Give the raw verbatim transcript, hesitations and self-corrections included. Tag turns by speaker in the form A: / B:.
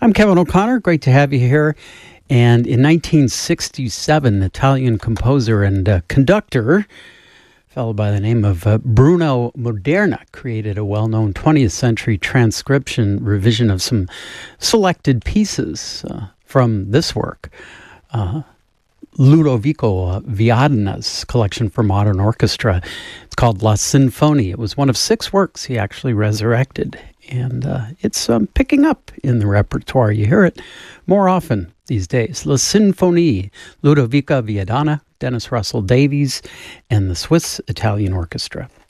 A: I'm Kevin O'Connor. Great to have you here. And in nineteen sixty-seven, Italian composer and uh, conductor, a fellow by the name of uh, Bruno Maderna, created a well-known twentieth century transcription revision of some selected pieces uh, from this work. Uh, Ludovico uh, Viadana's collection for modern orchestra. It's called La Sinfonie. It was one of six works he actually resurrected. And uh, it's um, picking up in the repertoire. You hear it more often these days. La Sinfonie, Ludovico Viadana, Dennis Russell Davies, and the Swiss Italian Orchestra.